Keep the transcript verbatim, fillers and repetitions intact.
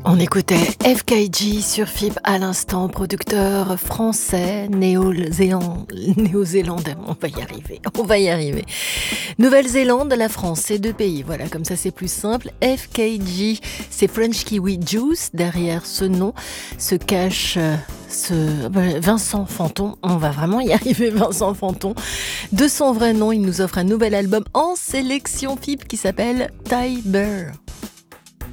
On écoutait F K J sur F I B à l'instant, producteur français, néo-zéland, néo-zélandais, on va y arriver, on va y arriver. Nouvelle-Zélande, la France, c'est deux pays, voilà, comme ça c'est plus simple. F K J, c'est French Kiwi Juice, derrière ce nom se cache euh, ce Vincent Fanton, on va vraiment y arriver, Vincent Fanton. De son vrai nom, il nous offre un nouvel album en sélection F I B qui s'appelle Tiber.